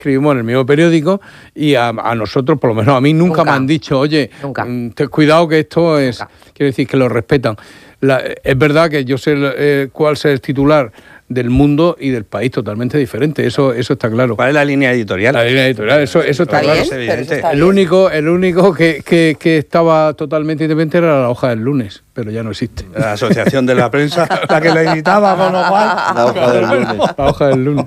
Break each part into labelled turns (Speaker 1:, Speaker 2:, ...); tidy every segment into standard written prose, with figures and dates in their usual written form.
Speaker 1: escribimos en el mismo periódico y a nosotros, por lo menos a mí, nunca me han dicho, oye, ten cuidado que esto es... Quiere decir que lo respetan. Es verdad que yo sé cuál es el titular del Mundo y del País totalmente diferente, eso está claro.
Speaker 2: ¿Cuál es la línea editorial?
Speaker 1: La línea editorial, eso está claro.
Speaker 3: Bien, evidente.
Speaker 1: El único que estaba totalmente independiente era La Hoja del Lunes, pero ya no existe.
Speaker 2: La Asociación de la Prensa, la que la editaba, con lo cual...
Speaker 4: La Hoja del Lunes.
Speaker 1: La Hoja del Lunes.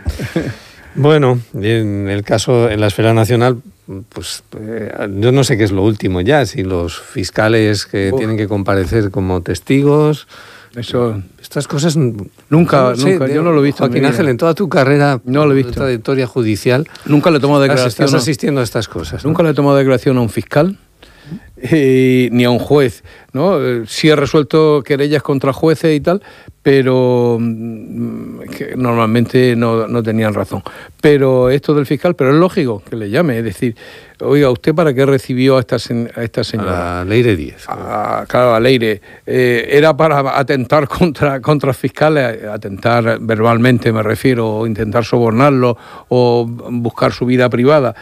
Speaker 5: Bueno, en el caso, en la esfera nacional, pues yo no sé qué es lo último ya, si los fiscales que tienen que comparecer como testigos...
Speaker 1: Eso...
Speaker 5: Estas cosas...
Speaker 1: Nunca, yo no lo he visto.
Speaker 5: Joaquín Ángel, en toda tu carrera,
Speaker 1: no lo he visto.
Speaker 5: Trayectoria judicial,
Speaker 1: nunca le tomo declaración.
Speaker 5: Estás asistiendo a estas cosas.
Speaker 1: Nunca le he tomado declaración a un fiscal ni a un juez, ¿no? Sí he resuelto querellas contra jueces y tal, pero que normalmente no tenían razón. Pero esto del fiscal, pero es lógico que le llame, es decir, oiga, ¿usted para qué recibió a esta señora?
Speaker 5: A Leire Díez.
Speaker 1: Claro, a Leire. Era para atentar contra fiscales, atentar verbalmente me refiero, o intentar sobornarlo, o buscar su vida privada.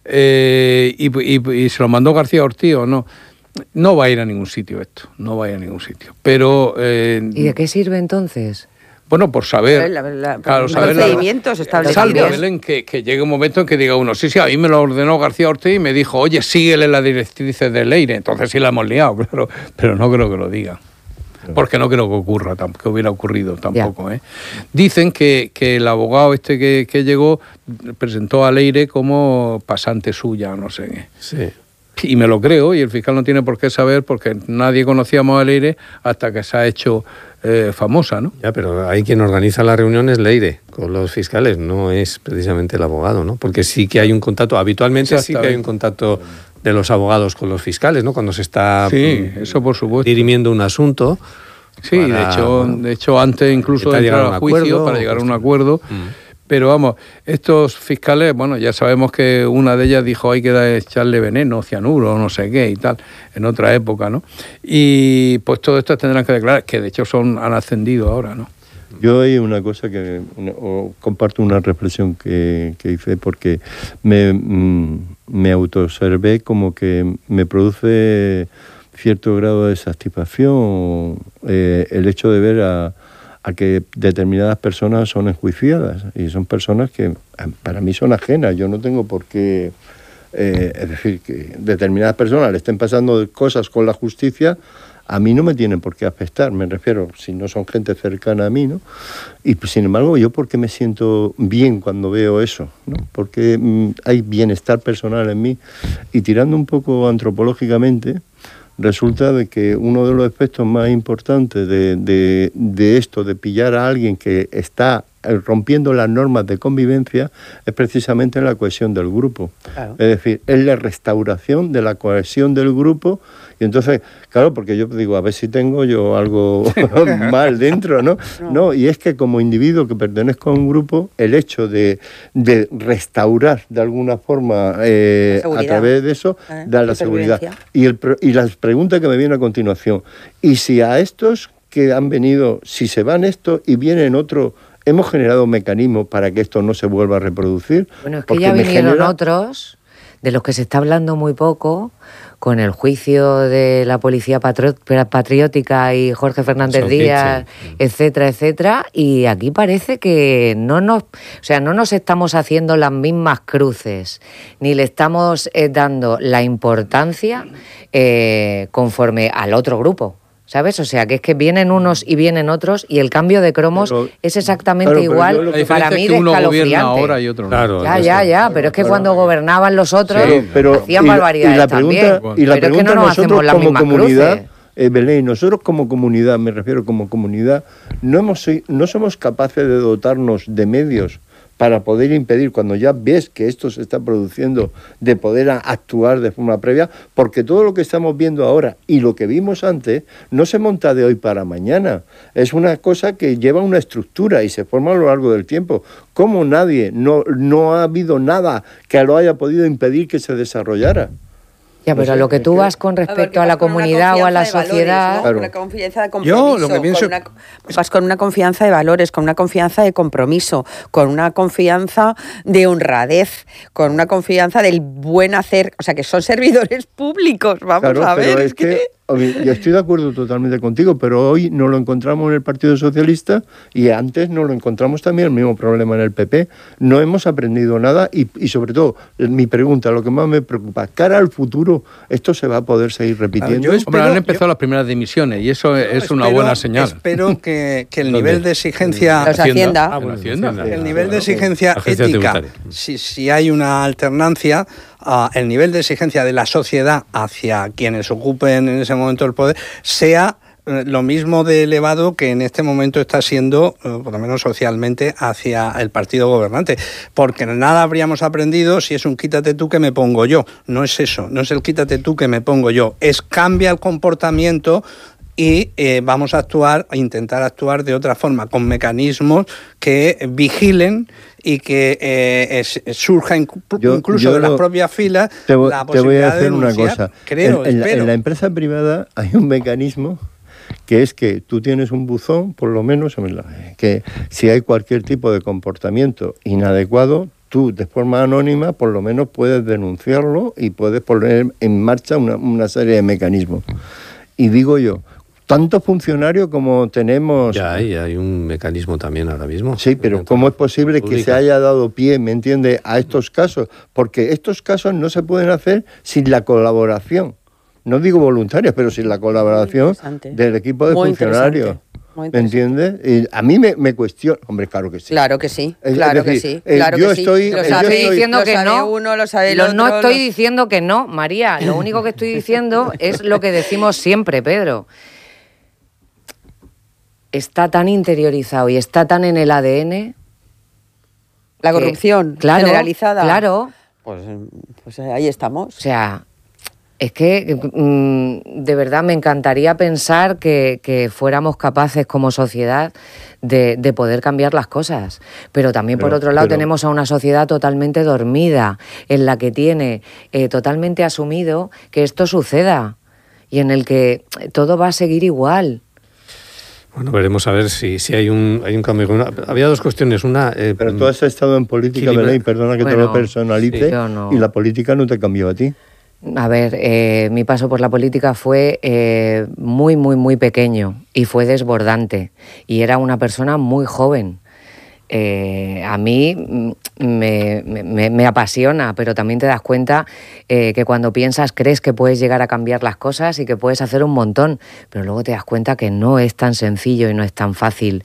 Speaker 1: Y se lo mandó García Ortiz o no. No va a ir a ningún sitio esto, no va a ir a ningún sitio. Pero...
Speaker 3: ¿Y de qué sirve entonces?
Speaker 1: Bueno, por saber...
Speaker 3: Claro, saber procedimientos establecidos.
Speaker 1: Salvo, Belén, que llegue un momento en que diga uno, sí, a mí me lo ordenó García Ortiz y me dijo, oye, síguele las directrices de Leire. Entonces sí la hemos liado, claro, pero no creo que lo diga. Porque no creo que ocurra, que hubiera ocurrido tampoco. Dicen que el abogado que llegó presentó a Leire como pasante suya, no sé qué.
Speaker 5: Sí.
Speaker 1: Y me lo creo, y el fiscal no tiene por qué saber, porque nadie conocíamos a Leire hasta que se ha hecho famosa, ¿no?
Speaker 5: Ya, pero ahí quien organiza la reunión es Leire, con los fiscales, no es precisamente el abogado, ¿no? Porque sí que hay un contacto, habitualmente sí que hay un contacto de los abogados con los fiscales, ¿no? Cuando se está
Speaker 1: eso por supuesto,
Speaker 5: dirimiendo un asunto.
Speaker 1: Sí, de hecho antes incluso de entrar a juicio, para llegar a un acuerdo. Pero vamos, estos fiscales, bueno, ya sabemos que una de ellas dijo hay que echarle veneno, cianuro, no sé qué y tal, en otra época, ¿no? Y pues todo esto tendrán que declarar, que de hecho han ascendido ahora, ¿no?
Speaker 4: Yo hay una cosa comparto una reflexión que hice porque me autoobservé como que me produce cierto grado de satisfacción el hecho de ver a que determinadas personas son enjuiciadas y son personas que para mí son ajenas. Yo no tengo por qué, es decir, que determinadas personas le estén pasando cosas con la justicia, a mí no me tienen por qué afectar, me refiero, si no son gente cercana a mí, ¿no? Y pues, sin embargo, yo porque me siento bien cuando veo eso, ¿no? Porque hay bienestar personal en mí y tirando un poco antropológicamente, resulta de que uno de los aspectos más importantes de esto, de pillar a alguien que está rompiendo las normas de convivencia, es precisamente la cohesión del grupo. Claro. Es decir, es la restauración de la cohesión del grupo. Y entonces, claro, porque yo digo, a ver si tengo yo algo mal dentro, ¿no? No, y es que como individuo que pertenezco a un grupo, el hecho de restaurar de alguna forma a través de eso, da la seguridad. Y la pregunta que me viene a continuación, ¿y si a estos que han venido, si se van estos y vienen otros, hemos generado mecanismos para que esto no se vuelva a reproducir?
Speaker 3: Bueno, es que ya vinieron otros, de los que se está hablando muy poco, con el juicio de la Policía Patriótica y Jorge Fernández Díaz, etcétera, etcétera, y aquí parece que no nos estamos haciendo las mismas cruces, ni le estamos dando la importancia conforme al otro grupo. ¿Sabes? O sea, que es que vienen unos y vienen otros y el cambio de cromos es exactamente igual, para mí, de escalofriante.
Speaker 1: Ahora y otro no.
Speaker 5: Claro,
Speaker 3: ya, pero es que cuando gobernaban los otros hacían barbaridades también.
Speaker 4: Y la
Speaker 3: pero es que no nos hacemos las mismas
Speaker 4: cruces. Belén, nosotros como comunidad, me refiero como comunidad, no somos capaces de dotarnos de medios para poder impedir, cuando ya ves que esto se está produciendo, de poder actuar de forma previa, porque todo lo que estamos viendo ahora y lo que vimos antes no se monta de hoy para mañana. Es una cosa que lleva una estructura y se forma a lo largo del tiempo. ¿Cómo no ha habido nada que lo haya podido impedir que se desarrollara?
Speaker 3: Ya, pero a lo que tú vas con respecto a la comunidad o a la sociedad...
Speaker 6: Con una confianza de compromiso,
Speaker 2: Yo lo que pienso...
Speaker 6: vas con una confianza de valores, con una confianza de compromiso, con una confianza de honradez, con una confianza del buen hacer, o sea, que son servidores públicos, vamos a ver.
Speaker 4: Pero es que yo estoy de acuerdo totalmente contigo, pero hoy no lo encontramos en el Partido Socialista y antes no lo encontramos también el mismo problema en el PP. No hemos aprendido nada y sobre todo, mi pregunta, lo que más me preocupa, cara al futuro, ¿esto se va a poder seguir repitiendo?
Speaker 1: Hombre, han empezado las primeras dimisiones y eso es una buena señal.
Speaker 2: Espero que el nivel de exigencia...
Speaker 6: Los Hacienda.
Speaker 2: El nivel de exigencia ética, si hay una alternancia, el nivel de exigencia de la sociedad hacia quienes ocupen en ese momento el poder sea lo mismo de elevado que en este momento está siendo, por lo menos socialmente, hacia el partido gobernante. Porque nada habríamos aprendido si es un quítate tú que me pongo yo. No es eso, no es el quítate tú que me pongo yo. Es cambia el comportamiento y vamos a intentar actuar de otra forma, con mecanismos que vigilen y que surja incluso de las propias filas la posibilidad
Speaker 4: te voy a decir una cosa.
Speaker 2: En
Speaker 4: la empresa privada hay un mecanismo que es que tú tienes un buzón, por lo menos, que si hay cualquier tipo de comportamiento inadecuado, tú de forma anónima por lo menos puedes denunciarlo y puedes poner en marcha una serie de mecanismos. Y digo yo, tanto funcionario como tenemos...
Speaker 5: Ya hay un mecanismo también ahora mismo.
Speaker 4: Sí, pero ¿cómo es posible que se haya dado pie, me entiende, a estos casos? Porque estos casos no se pueden hacer sin la colaboración. No digo voluntaria, pero sin la colaboración del equipo de funcionarios. ¿Me entiendes? Y a mí me cuestiona... Hombre, claro que sí.
Speaker 6: Claro que sí, claro que sí.
Speaker 3: Lo estoy diciendo que no.
Speaker 6: Uno, lo sabe el otro,
Speaker 3: no estoy diciendo que no, María. Lo único que estoy diciendo es lo que decimos siempre, Pedro. Está tan interiorizado y está tan en el ADN...
Speaker 6: La corrupción generalizada.
Speaker 3: Claro.
Speaker 6: Pues ahí estamos.
Speaker 3: O sea... Es que de verdad me encantaría pensar que fuéramos capaces como sociedad de poder cambiar las cosas. Pero también, por otro lado, tenemos a una sociedad totalmente dormida, en la que tiene totalmente asumido que esto suceda y en el que todo va a seguir igual.
Speaker 5: Bueno, veremos a ver si hay un cambio. Había dos cuestiones. Una,
Speaker 4: pero tú has estado en política, Belén, perdona que te lo personalice,
Speaker 3: no.
Speaker 4: Y la política no te cambió a ti.
Speaker 3: A ver, mi paso por la política fue muy, muy, muy pequeño y fue desbordante. Y era una persona muy joven. A mí me apasiona, pero también te das cuenta que cuando piensas crees que puedes llegar a cambiar las cosas y que puedes hacer un montón, pero luego te das cuenta que no es tan sencillo y no es tan fácil.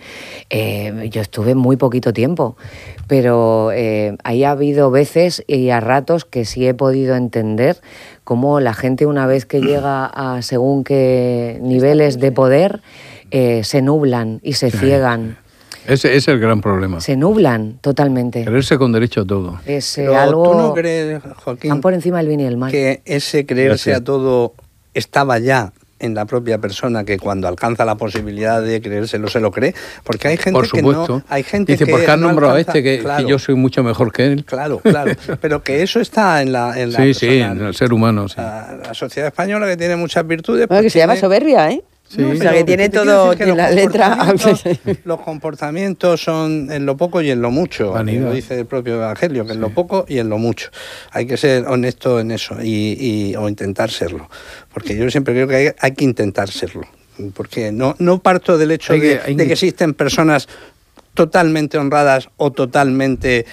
Speaker 3: Yo estuve muy poquito tiempo, pero ahí ha habido veces y a ratos que sí he podido entender cómo la gente, una vez que llega a según qué niveles de poder, se nublan y se ciegan.
Speaker 1: Ese es el gran problema.
Speaker 3: Se nublan totalmente.
Speaker 1: Creerse con derecho a todo.
Speaker 3: Es
Speaker 2: Pero
Speaker 3: algo...
Speaker 2: ¿tú no crees, Joaquín,
Speaker 3: van por encima del bien y el mal?
Speaker 2: Que ese creerse a todo estaba ya en la propia persona, que cuando alcanza la posibilidad de creérselo se lo cree? Porque hay gente que no... Hay gente
Speaker 1: dice,
Speaker 2: que
Speaker 1: ¿por qué has
Speaker 2: no
Speaker 1: nombrado
Speaker 2: alcanza?
Speaker 1: a este que yo soy mucho mejor que él?
Speaker 2: Claro. Pero que eso está en la
Speaker 1: sí,
Speaker 2: persona,
Speaker 1: en el ser humano. Sí.
Speaker 2: La sociedad española, que tiene muchas virtudes...
Speaker 6: Bueno, que se llama soberbia, ¿eh?
Speaker 2: Sí,
Speaker 6: o sea, que tiene todo en la letra.
Speaker 2: Los comportamientos son en lo poco y en lo mucho. Lo dice el propio Evangelio, que en lo poco y en lo mucho. Hay que ser honesto en eso o intentar serlo. Porque yo siempre creo que hay que intentar serlo. Porque no parto del hecho de que existen personas totalmente honradas o totalmente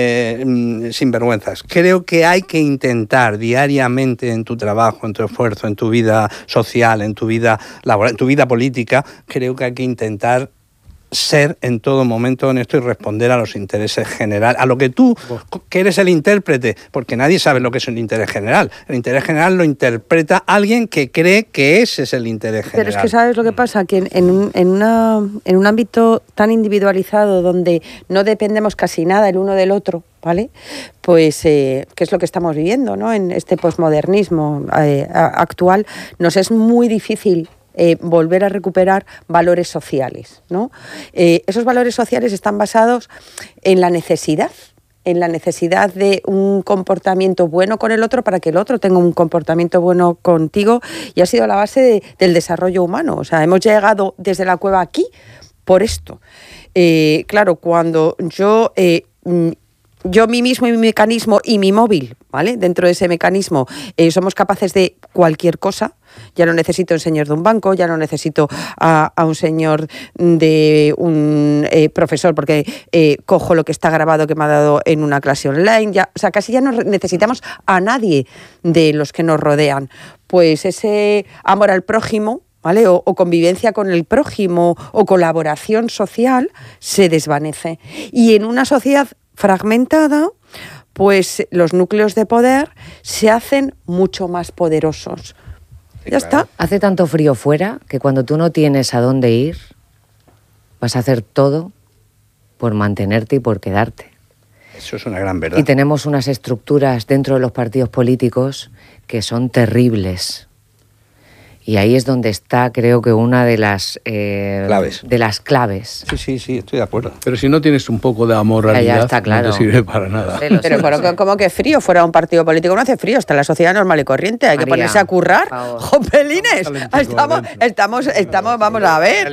Speaker 2: sinvergüenzas. Creo que hay que intentar diariamente en tu trabajo, en tu esfuerzo, en tu vida social, en tu vida laboral, en tu vida política, creo que hay que intentar ser en todo momento honesto y responder a los intereses generales, a lo que tú, que eres el intérprete, porque nadie sabe lo que es un interés general. El interés general lo interpreta alguien que cree que ese es el interés general.
Speaker 6: Pero es que ¿sabes lo que pasa? Que en un ámbito tan individualizado, donde no dependemos casi nada el uno del otro, ¿vale? Pues, que es lo que estamos viviendo, ¿no? En este posmodernismo actual, nos es muy difícil volver a recuperar valores sociales, ¿no? Esos valores sociales están basados en la necesidad, en la necesidad de un comportamiento bueno con el otro para que el otro tenga un comportamiento bueno contigo, y ha sido la base del desarrollo humano. O sea, hemos llegado desde la cueva aquí por esto. Claro, cuando yo mí mismo y mi mecanismo y mi móvil, ¿vale? Dentro de ese mecanismo somos capaces de cualquier cosa. Ya no necesito un señor de un banco, ya no necesito a un señor de un profesor porque cojo lo que está grabado que me ha dado en una clase online. Ya, o sea, casi ya no necesitamos a nadie de los que nos rodean. Pues ese amor al prójimo, ¿vale? O convivencia con el prójimo o colaboración social se desvanece. Y en una sociedad fragmentada, pues los núcleos de poder se hacen mucho más poderosos. Ya está.
Speaker 3: Hace tanto frío fuera que cuando tú no tienes a dónde ir, vas a hacer todo por mantenerte y por quedarte.
Speaker 2: Eso es una gran verdad.
Speaker 3: Y tenemos unas estructuras dentro de los partidos políticos que son terribles. Y ahí es donde está, creo que una de las claves.
Speaker 2: Sí, estoy de acuerdo.
Speaker 1: Pero si no tienes un poco de amoralidad,
Speaker 3: ya está claro.
Speaker 1: No te sirve para nada.
Speaker 6: Pero como que frío fuera un partido político, no hace frío, está en la sociedad normal y corriente, hay que ponerse a currar. ¡Jopelines! Estamos, vamos a ver.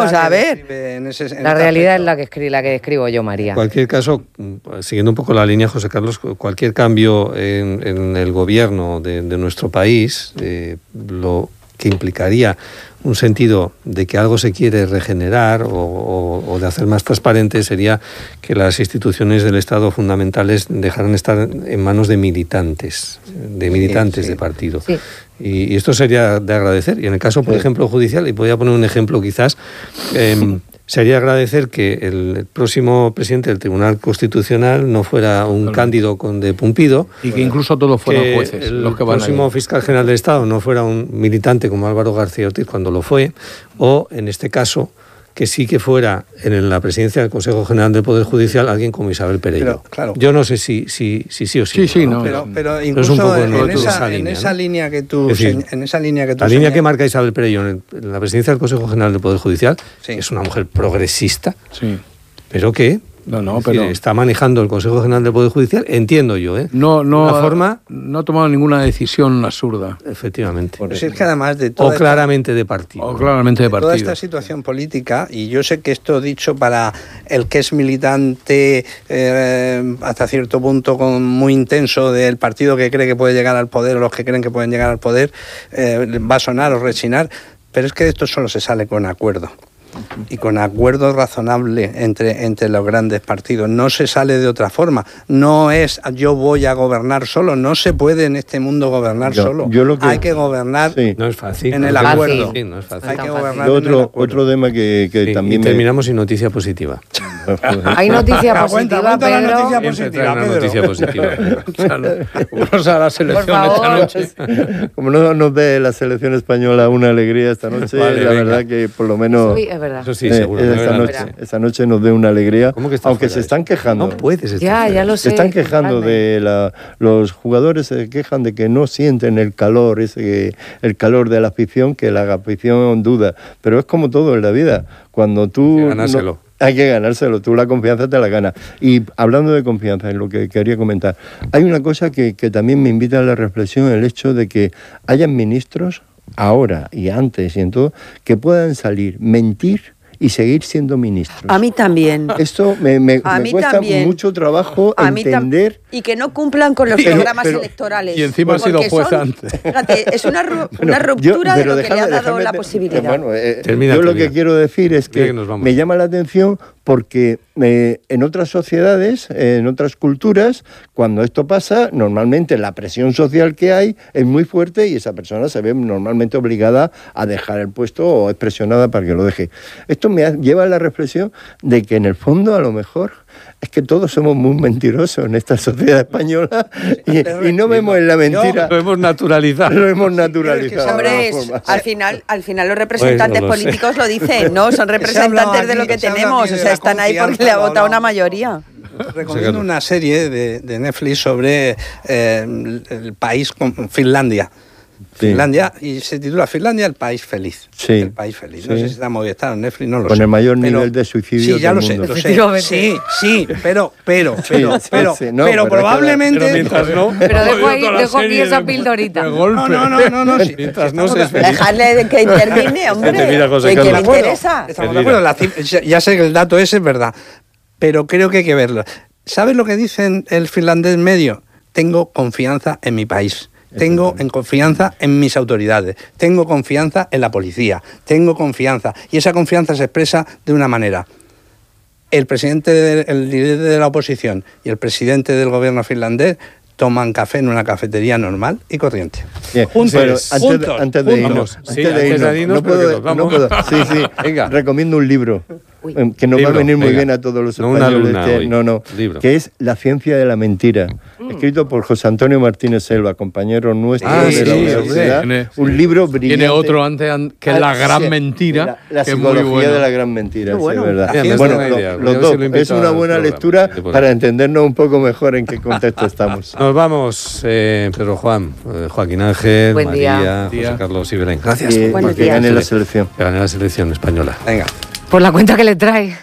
Speaker 6: La
Speaker 3: realidad es la que describo yo, María.
Speaker 5: En cualquier caso, siguiendo un poco la línea, José Carlos, cualquier cambio en el gobierno de nuestro país, lo que implicaría un sentido de que algo se quiere regenerar o de hacer más transparente sería que las instituciones del Estado fundamentales dejaran de estar en manos de militantes de partido. Sí. Y esto sería de agradecer. Y en el caso, por ejemplo, judicial, y voy a poner un ejemplo quizás, sería agradecer que el próximo presidente del Tribunal Constitucional no fuera un Cándido Conde Pumpido.
Speaker 1: Y que incluso todos fueran jueces.
Speaker 5: El próximo fiscal general del Estado no fuera un militante como Álvaro García Ortiz cuando lo fue, o en este caso que sí que fuera en la presidencia del Consejo General del Poder Judicial alguien como Isabel Pereiro.
Speaker 2: Claro.
Speaker 5: Yo no sé si o sí.
Speaker 1: Sí,
Speaker 5: ¿no?
Speaker 2: Pero incluso
Speaker 5: es un poco
Speaker 2: en esa línea que tú...
Speaker 5: La línea que marca Isabel Pereiro en la presidencia del Consejo General del Poder Judicial, que es una mujer progresista, pero que pero está manejando el Consejo General del Poder Judicial, entiendo yo,
Speaker 1: no ha tomado ninguna decisión absurda.
Speaker 5: Efectivamente.
Speaker 2: Pues es que además de
Speaker 5: todo claramente de partido.
Speaker 2: Toda esta situación política, y yo sé que esto dicho para el que es militante hasta cierto punto muy intenso del partido que cree que puede llegar al poder o los que creen que pueden llegar al poder, va a sonar o rechinar, pero es que de esto solo se sale con acuerdo. Y con acuerdo razonable entre los grandes partidos. No se sale de otra forma. No es yo voy a gobernar solo. No se puede en este mundo gobernar solo. Hay que gobernar
Speaker 5: no es fácil,
Speaker 2: en el acuerdo.
Speaker 5: Sí, no es fácil.
Speaker 2: Hay que gobernar en el acuerdo.
Speaker 4: Otro tema que también...
Speaker 5: Y terminamos sin noticia positiva.
Speaker 3: Hay noticia positiva, Pedro.
Speaker 1: La noticia positiva. Vamos a la selección esta noche.
Speaker 4: Como no nos dé la selección española una alegría esta noche, la verdad que por lo menos...
Speaker 3: Sí, es verdad.
Speaker 5: Eso sí, seguro.
Speaker 4: Esta noche nos dé una alegría, aunque se están quejando.
Speaker 5: No puedes estar
Speaker 3: ya lo sé.
Speaker 4: Se están quejando los jugadores se quejan de que no sienten el calor de la afición, que la afición duda. Pero es como todo en la vida. Cuando tú... Hay que ganárselo, tú la confianza te la ganas. Y hablando de confianza, en lo que quería comentar, hay una cosa que también me invita a la reflexión, el hecho de que hayan ministros, ahora y antes y en todo, que puedan salir, mentir y seguir siendo ministros.
Speaker 6: A mí también.
Speaker 4: Esto me cuesta mucho trabajo entender.
Speaker 6: Y que no cumplan con los programas electorales.
Speaker 1: Y encima ha sido juez antes.
Speaker 6: Fíjate, es una ruptura de lo que le ha dado la posibilidad.
Speaker 4: Yo lo que quiero decir es que me llama la atención porque en otras sociedades, en otras culturas, cuando esto pasa, normalmente la presión social que hay es muy fuerte y esa persona se ve normalmente obligada a dejar el puesto o es presionada para que lo deje. Esto me lleva a la reflexión de que en el fondo a lo mejor es que todos somos muy mentirosos en esta sociedad española y no vemos en la mentira.
Speaker 5: Lo hemos naturalizado.
Speaker 6: Hombre, al final los representantes políticos lo dicen, ¿no? Son representantes de lo que tenemos, o sea, están ahí porque le ha votado una mayoría.
Speaker 2: Recomiendo una serie de Netflix sobre el país Finlandia. Finlandia, y se titula Finlandia, el país feliz.
Speaker 4: Sí.
Speaker 2: El país feliz. No sé si está en Movistar o en Netflix, no lo sé.
Speaker 4: Con el mayor nivel de suicidio
Speaker 2: sí, ya
Speaker 4: del
Speaker 2: lo
Speaker 4: mundo.
Speaker 2: sé, sí, pero probablemente...
Speaker 1: Pero mientras no...
Speaker 3: Pero dejo aquí esa pildorita.
Speaker 2: No.
Speaker 5: Mientras no se es feliz.
Speaker 6: Dejarle que termine, hombre. Que me interesa.
Speaker 2: Estamos de acuerdo, ya sé que el dato ese es verdad, pero creo que hay que verlo. ¿Sabes lo que dicen el finlandés medio? Tengo confianza en mi país. Tengo confianza en mis autoridades, tengo confianza en la policía, tengo confianza. Y esa confianza se expresa de una manera. El líder de la oposición y el presidente del gobierno finlandés toman café en una cafetería normal y corriente.
Speaker 4: Bien, juntos. Antes de irnos, no puedo. Sí, venga. Recomiendo un libro que nos va a venir muy bien a todos los españoles. Que es La ciencia de la mentira, escrito por José Antonio Martínez Selva, compañero nuestro de la universidad. Un libro brillante.
Speaker 1: Tiene otro antes que es La gran mentira.
Speaker 4: La
Speaker 1: que
Speaker 4: psicología
Speaker 1: es muy bueno.
Speaker 4: de la gran mentira, es verdad.
Speaker 1: Los
Speaker 4: dos. Es una buena lectura para entendernos un poco mejor en qué contexto estamos.
Speaker 5: Nos vamos, Pedro Juan, Joaquín Ángel,
Speaker 3: Buen
Speaker 5: María,
Speaker 3: día.
Speaker 5: José Carlos y Belén. Gracias.
Speaker 4: Que gane la selección.
Speaker 5: Que gane la selección española.
Speaker 2: Venga.
Speaker 3: Por la cuenta que le trae.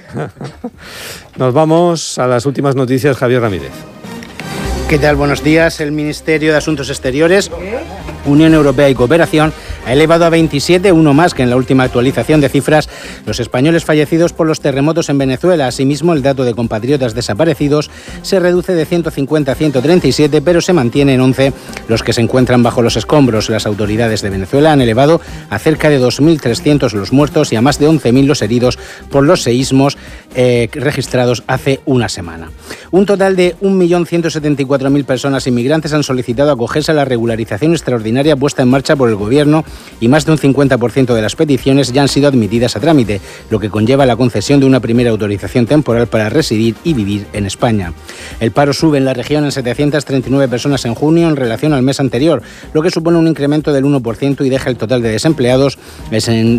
Speaker 5: Nos vamos a las últimas noticias, Javier Ramírez.
Speaker 7: ¿Qué tal? Buenos días. El Ministerio de Asuntos Exteriores, Unión Europea y Cooperación ha elevado a 27, uno más que en la última actualización de cifras, los españoles fallecidos por los terremotos en Venezuela. Asimismo, el dato de compatriotas desaparecidos se reduce de 150 a 137, pero se mantiene en 11 los que se encuentran bajo los escombros. Las autoridades de Venezuela han elevado a cerca de 2.300 los muertos y a más de 11.000 los heridos por los seísmos registrados hace una semana. Un total de 1.174.000 personas inmigrantes han solicitado acogerse a la regularización extraordinaria puesta en marcha por el Gobierno y más de un 50% de las peticiones ya han sido admitidas a trámite, lo que conlleva la concesión de una primera autorización temporal para residir y vivir en España. El paro sube en la región en 739 personas en junio en relación al mes anterior, lo que supone un incremento del 1% y deja el total de desempleados en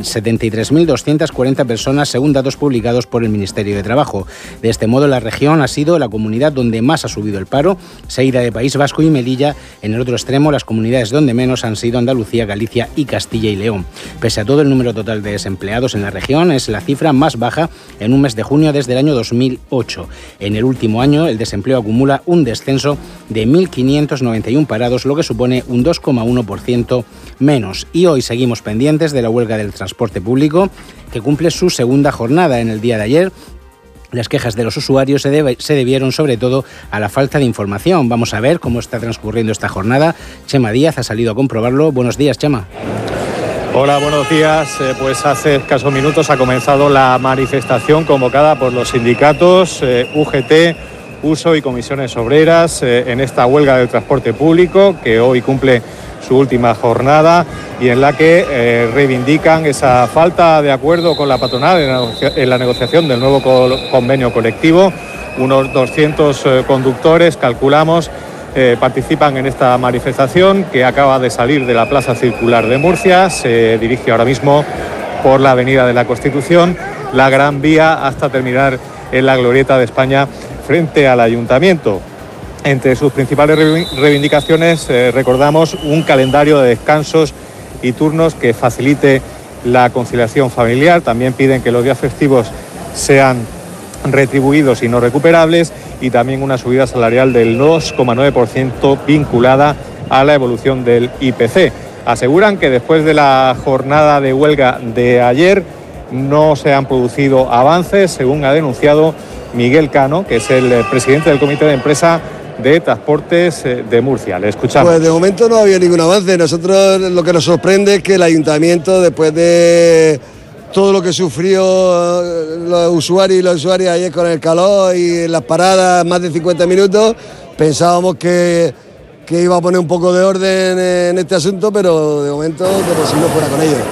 Speaker 7: 73.240 personas, según datos publicados por el Ministerio de Trabajo. De este modo, la región ha sido la comunidad donde más ha subido el paro, seguida de País Vasco y Melilla. En el otro extremo, las comunidades donde menos han sido Andalucía, Galicia y Castilla y León. Pese a todo, el número total de desempleados en la región es la cifra más baja en un mes de junio desde el año 2008. En el último año, el desempleo acumula un descenso de 1.591 parados, lo que supone un 2,1% menos. Y hoy seguimos pendientes de la huelga del transporte público, que cumple su segunda jornada. En el día de ayer, las quejas de los usuarios se debieron sobre todo a la falta de información. Vamos a ver cómo está transcurriendo esta jornada. Chema Díaz ha salido a comprobarlo. Buenos días, Chema.
Speaker 8: Hola, buenos días. Pues hace escasos minutos ha comenzado la manifestación convocada por los sindicatos UGT, USO y comisiones obreras en esta huelga del transporte público que hoy cumple su última jornada y en la que reivindican esa falta de acuerdo con la patronal en la negociación del nuevo convenio colectivo. Unos 200 conductores, calculamos, participan en esta manifestación que acaba de salir de la Plaza Circular de Murcia. Se dirige ahora mismo por la Avenida de la Constitución, la Gran Vía, hasta terminar en la Glorieta de España frente al Ayuntamiento. Entre sus principales reivindicaciones recordamos un calendario de descansos y turnos que facilite la conciliación familiar. También piden que los días festivos sean retribuidos y no recuperables, y también una subida salarial del 2,9% vinculada a la evolución del IPC. Aseguran que después de la jornada de huelga de ayer no se han producido avances, según ha denunciado Miguel Cano, que es el presidente del Comité de Empresa de Transportes de Murcia. Le escuchamos.
Speaker 9: Pues de momento no había ningún avance. Nosotros lo que nos sorprende es que el ayuntamiento, después de todo lo que sufrió los usuarios y las usuarias ayer con el calor y en las paradas más de 50 minutos, pensábamos que iba a poner un poco de orden en este asunto, pero de momento como si no fuera con ellos.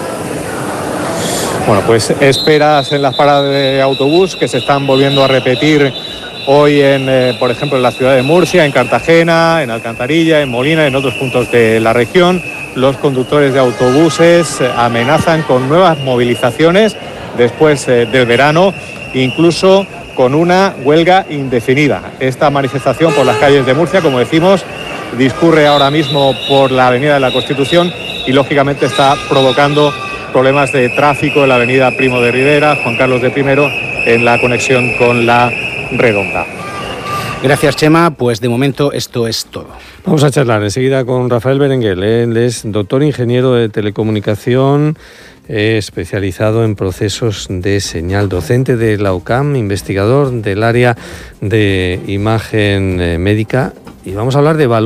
Speaker 8: Bueno, pues esperas en las paradas de autobús que se están volviendo a repetir hoy, por ejemplo, en la ciudad de Murcia, en Cartagena, en Alcantarilla, en Molina, en otros puntos de la región. Los conductores de autobuses amenazan con nuevas movilizaciones después del verano, incluso con una huelga indefinida. Esta manifestación por las calles de Murcia, como decimos, discurre ahora mismo por la Avenida de la Constitución y lógicamente está provocando problemas de tráfico en la Avenida Primo de Rivera, Juan Carlos de I, en la conexión con la Redonda.
Speaker 7: Gracias, Chema. Pues de momento esto es todo.
Speaker 5: Vamos a charlar enseguida con Rafael Berenguel. Él es doctor ingeniero de telecomunicación, especializado en procesos de señal, docente de la UCAM, investigador del área de imagen médica. Y vamos a hablar de valor.